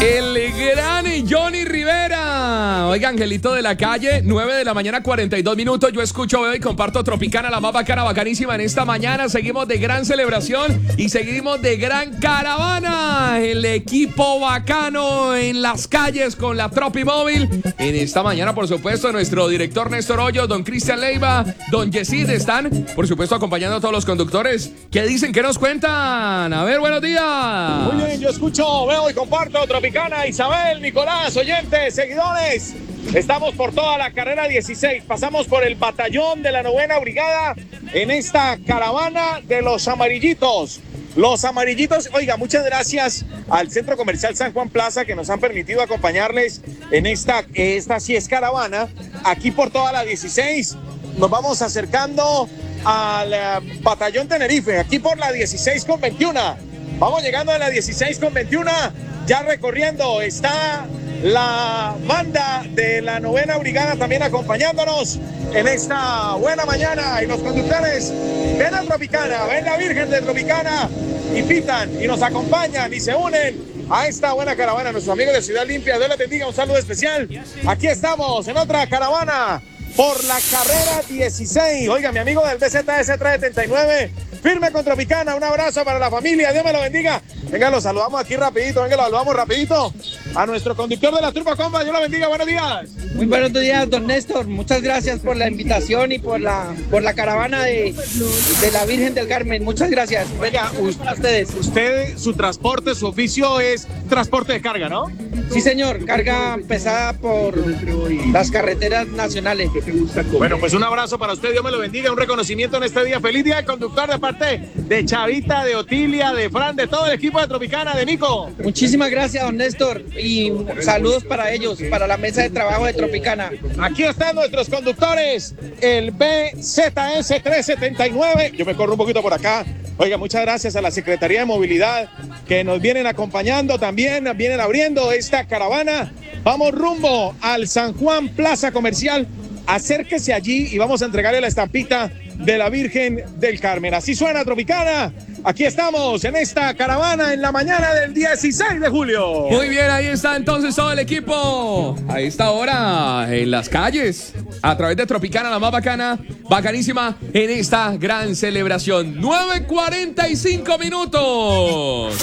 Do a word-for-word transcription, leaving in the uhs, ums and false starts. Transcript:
El gran Johnny Rivera. Oiga, Angelito de la Calle, nueve de la mañana, cuarenta y dos minutos. Yo escucho, veo y comparto Tropicana, la más bacana, bacanísima en esta mañana. Seguimos de gran celebración y seguimos de gran caravana. El equipo bacano en las calles con la Tropi Móvil. En esta mañana, por supuesto, nuestro director Néstor Hoyos, don Cristian Leiva, don Yesid están, por supuesto, acompañando a todos los conductores. ¿Qué dicen? ¿Qué nos cuentan? A ver, buenos días. Muy bien, yo escucho, veo y comparto Tropicana, Isabel, Nicolás, oyentes, seguidores. Estamos por toda la carrera dieciséis, pasamos por el batallón de la novena brigada en esta caravana de los amarillitos. Los amarillitos, oiga, muchas gracias al Centro Comercial San Juan Plaza que nos han permitido acompañarles en esta, esta sí es caravana, aquí por toda la dieciséis. Nos vamos acercando al uh, batallón Tenerife, aquí por la dieciséis con veintiuno. Vamos llegando a la dieciséis con veintiuno, ya recorriendo está la banda de la novena brigada también acompañándonos en esta buena mañana. Y los conductores ven a Tropicana, ven la Virgen de Tropicana y pitan y nos acompañan y se unen a esta buena caravana. Nuestros amigos de Ciudad Limpia, Dios les bendiga, un saludo especial. Aquí estamos en otra caravana por la carrera dieciséis. Oiga, mi amigo del B Z S trescientos setenta y nueve, firme con Tropicana, un abrazo para la familia, Dios me lo bendiga. Venga, lo saludamos aquí rapidito, venga, lo saludamos rapidito a nuestro conductor de la Turbo Comba, Dios lo bendiga, buenos días. Muy buenos días, don Néstor, muchas gracias por la invitación y por la, por la caravana de, de la Virgen del Carmen, muchas gracias. Venga, ustedes, usted, su transporte, su oficio es transporte de carga, ¿no? Sí, señor, carga pesada por las carreteras nacionales. Bueno, pues un abrazo para usted, Dios me lo bendiga, un reconocimiento en este día. Feliz día del conductor de parte de Chavita, de Otilia, de Fran, de todo el equipo de Tropicana, de Nico. Muchísimas gracias, don Néstor, y saludos para ellos, para la mesa de trabajo de Tropicana. Aquí están nuestros conductores, el B Z S trescientos setenta y nueve. Yo me corro un poquito por acá. Oiga, muchas gracias a la Secretaría de Movilidad que nos vienen acompañando también, vienen abriendo esta caravana. Vamos rumbo al San Juan Plaza Comercial. Acérquese allí y vamos a entregarle la estampita de la Virgen del Carmen. Así suena Tropicana. Aquí estamos en esta caravana en la mañana del dieciséis de julio. Muy bien, ahí está entonces todo el equipo. A esta hora en las calles, a través de Tropicana, la más bacana, bacanísima en esta gran celebración. nueve cuarenta y cinco minutos.